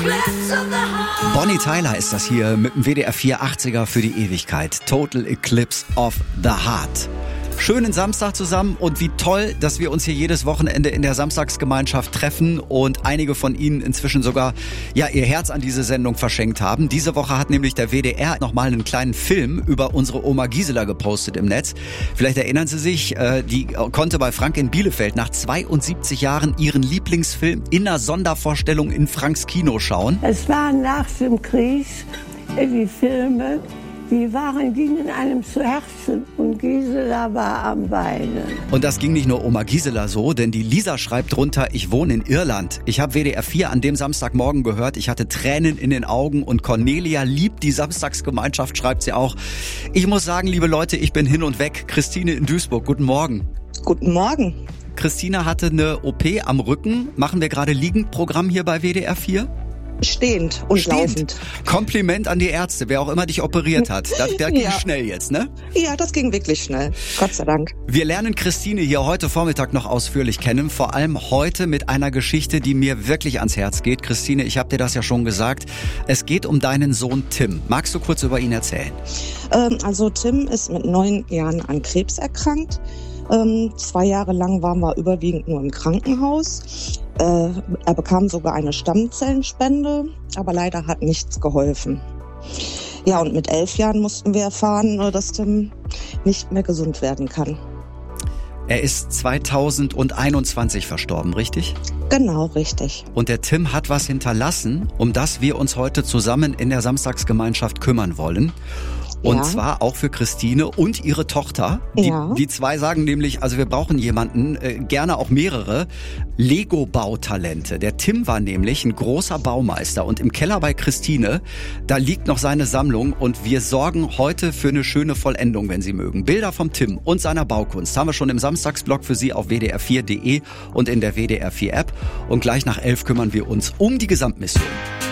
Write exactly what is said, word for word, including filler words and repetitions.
Bonnie Tyler ist das hier mit dem W D R vier achtziger für die Ewigkeit. Total Eclipse of the Heart. Schönen Samstag zusammen und wie toll, dass wir uns hier jedes Wochenende in der Samstagsgemeinschaft treffen und einige von Ihnen inzwischen sogar ja ihr Herz an diese Sendung verschenkt haben. Diese Woche hat nämlich der W D R nochmal einen kleinen Film über unsere Oma Gisela gepostet im Netz. Vielleicht erinnern Sie sich, die konnte bei Frank in Bielefeld nach zweiundsiebzig Jahren ihren Lieblingsfilm in einer Sondervorstellung in Franks Kino schauen. Es war nach dem Krieg, die Filme, die waren, gingen einem zu Herzen und Gisela war am Weinen. Und das ging nicht nur Oma Gisela so, denn die Lisa schreibt drunter, ich wohne in Irland. Ich habe W D R vier an dem Samstagmorgen gehört, ich hatte Tränen in den Augen und Cornelia liebt die Samstagsgemeinschaft, schreibt sie auch. Ich muss sagen, liebe Leute, ich bin hin und weg. Christine in Duisburg, guten Morgen. Guten Morgen. Christina hatte eine O P am Rücken. Machen wir gerade Liegendprogramm hier bei W D R vier? Stehend und Stehend. laufend. Kompliment an die Ärzte, wer auch immer dich operiert hat. Das, das ging Ja. schnell jetzt, ne? Ja, das ging wirklich schnell. Gott sei Dank. Wir lernen Christine hier heute Vormittag noch ausführlich kennen, vor allem heute mit einer Geschichte, die mir wirklich ans Herz geht. Christine, ich habe dir das ja schon gesagt. Es geht um deinen Sohn Tim. Magst du kurz über ihn erzählen? Ähm, also Tim ist mit neun Jahren an Krebs erkrankt. Ähm, zwei Jahre lang waren wir überwiegend nur im Krankenhaus. Äh, er bekam sogar eine Stammzellenspende, aber leider hat nichts geholfen. Ja, und mit elf Jahren mussten wir erfahren, dass Tim nicht mehr gesund werden kann. Er ist zweitausendeinundzwanzig verstorben, richtig? Genau, richtig. Und der Tim hat was hinterlassen, um das wir uns heute zusammen in der Samstagsgemeinschaft kümmern wollen. Und Ja. zwar auch für Christine und ihre Tochter. Die, Ja. die zwei sagen nämlich, also wir brauchen jemanden, äh, gerne auch mehrere, Lego-Bautalente. Der Tim war nämlich ein großer Baumeister und im Keller bei Christine, da liegt noch seine Sammlung und wir sorgen heute für eine schöne Vollendung, wenn Sie mögen. Bilder vom Tim und seiner Baukunst haben wir schon im Samstagsblog für Sie auf w d r vier punkt d e und in der W D R vier App. Und gleich nach elf kümmern wir uns um die Gesamtmission.